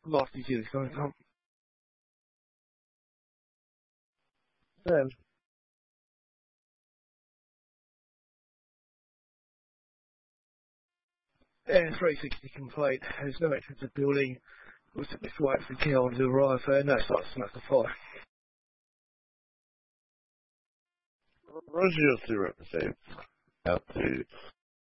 Lost you see this going on. Then, Yeah, 360 complete. There's no entrance to the building. We'll simply wait for Kel to arrive and no start to smash the fire. Roger still represents out to